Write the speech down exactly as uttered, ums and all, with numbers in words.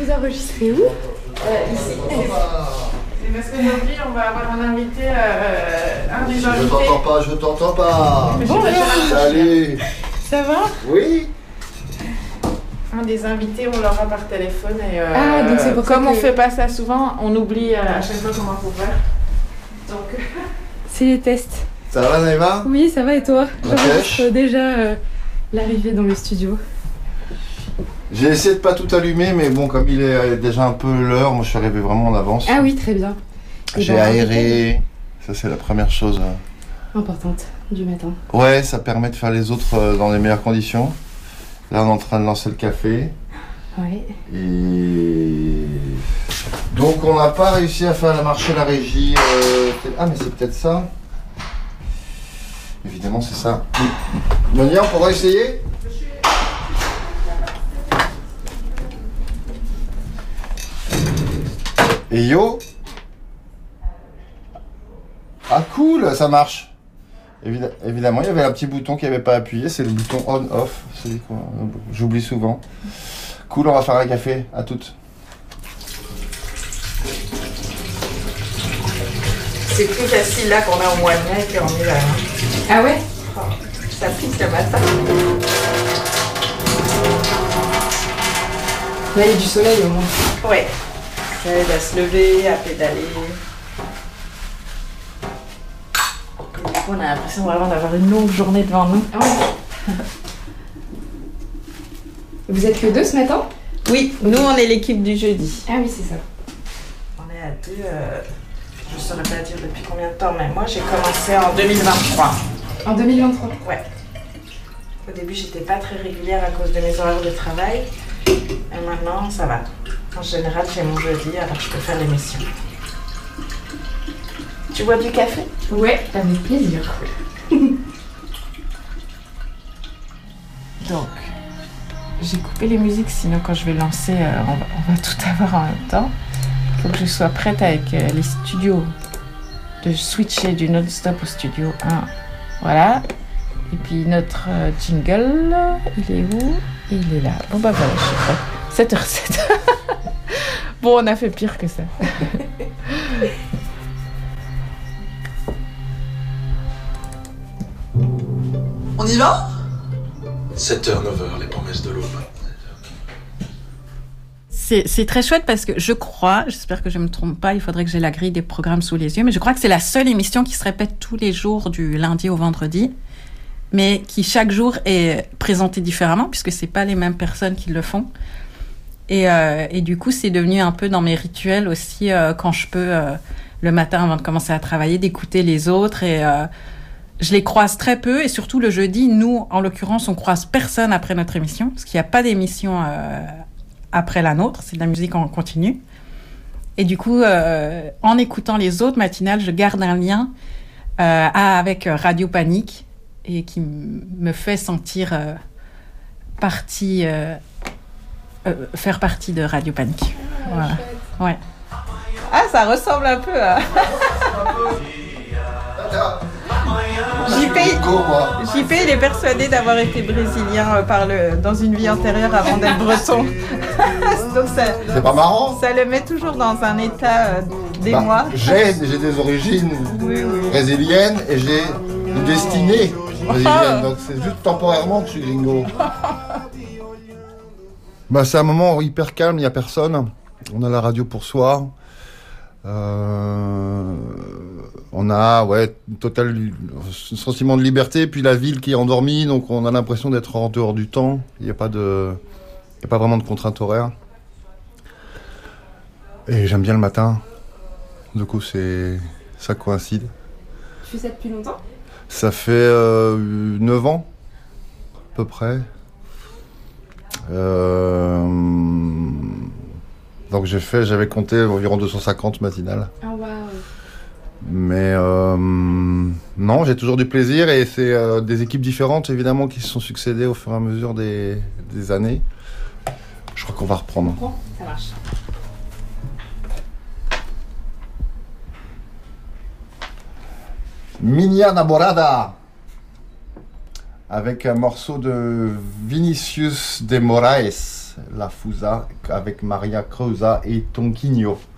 Vous enregistrez où? euh, Ici. C'est parce que aujourd'hui, on va avoir un invité, euh, un des invités. Je t'entends pas, je t'entends pas. Bonjour. Salut. Ça va? Oui. Un des invités, on l'aura par téléphone et euh, Ah, donc c'est pour ça comme que- on fait pas ça souvent, on oublie euh, à chaque fois comment faut faire. Donc, C'est les tests. Ça va, Naïma? Oui, ça va et toi? La pêche. J'enregistre déjà euh, l'arrivée dans le studio. J'ai essayé de pas tout allumer, mais bon, comme il est déjà un peu l'heure, moi je suis arrivé vraiment en avance. Ah oui, très bien. Et J'ai ben, aéré. Ça, c'est la première chose. Importante du matin. Ouais, ça permet de faire les autres euh, dans les meilleures conditions. Là, on est en train de lancer le café. Ouais. Et donc, on n'a pas réussi à faire marcher la régie. euh, Ah, mais c'est peut-être ça. Évidemment, c'est ça. Monia, on pourra essayer? Et yo. Ah cool, ça marche. Évid- évidemment, il y avait un petit bouton qui n'avait pas appuyé, c'est le bouton on-off. C'est quoi? J'oublie souvent. Cool, on va faire un café. À toutes. c'est plus facile là qu'on a au mois de mai qu'en hiver. Ah ouais? Oh, ça pique le matin. Là, il y a du soleil au moins. Ouais. Ça aide à se lever, à pédaler. Du coup, on a l'impression vraiment d'avoir une longue journée devant nous. Ah ouais. Vous êtes que deux ce matin? Oui, nous on est l'équipe du jeudi. Ah oui, c'est ça. On est à deux, euh, je ne saurais pas dire depuis combien de temps, mais moi j'ai commencé en deux mille vingt-trois. En deux mille vingt-trois. Ouais. Au début j'étais pas très régulière à cause de mes horaires de travail. Et maintenant ça va. En général j'ai mon jeudi, alors je peux faire l'émission. Tu bois du café? Ouais, avec plaisir. Donc, j'ai coupé les musiques, sinon quand je vais lancer, euh, on, va, on va tout avoir en même temps. Il faut que je sois prête avec euh, les studios, de switcher du non-stop au studio un. Voilà. Et puis notre euh, jingle, il est où? Il est là. Bon bah voilà, je suis prête. sept heures sept. Bon, on a fait pire que ça. On y va? sept heures, neuf heures, les promesses de l'aube. C'est, c'est très chouette parce que je crois, j'espère que je ne me trompe pas, il faudrait que j'ai la grille des programmes sous les yeux, mais je crois que c'est la seule émission qui se répète tous les jours du lundi au vendredi, mais qui chaque jour est présentée différemment puisque c'est pas les mêmes personnes qui le font. Et, euh, et du coup, c'est devenu un peu dans mes rituels aussi euh, quand je peux, euh, le matin avant de commencer à travailler, d'écouter les autres et... Euh, je les croise très peu et surtout le jeudi, nous, en l'occurrence, on croise personne après notre émission parce qu'il n'y a pas d'émission euh, après la nôtre, c'est de la musique en continu. Et du coup, euh, en écoutant les autres matinales, je garde un lien euh, avec Radio Panique et qui m- me fait sentir euh, partie, euh, euh, faire partie de Radio Panique. Voilà. Ouais. Ah, ça ressemble un peu à... J P, Go, moi. J P, il est persuadé d'avoir été brésilien euh, par le, dans une vie antérieure avant d'être breton. Donc ça, C'est pas marrant? ça le met toujours dans un état euh, d'émoi. Bah, j'ai, j'ai des origines Oui, oui. brésiliennes et j'ai une destinée brésilienne. Donc c'est juste temporairement que je suis gringo. Bah, c'est un moment hyper calme, il n'y a personne. On a la radio pour soi. Euh, on a ouais total sentiment de liberté, puis la ville qui est endormie, donc on a l'impression d'être en dehors du temps. Il n'y a pas de, il y a pas vraiment de contrainte horaire. Et j'aime bien le matin. Du coup, c'est ça coïncide. Tu fais ça depuis longtemps? Ça fait euh, neuf ans, à peu près. Euh, donc j'ai fait, j'avais compté environ deux cent cinquante matinales. Ah waouh. Mais euh, non, j'ai toujours du plaisir et c'est euh, des équipes différentes évidemment qui se sont succédées au fur et à mesure des, des années. Je crois qu'on va reprendre. Bon, ça marche. Minha Namorada avec un morceau de Vinicius de Moraes. La Fusa avec Maria Creusa et Tonquinho.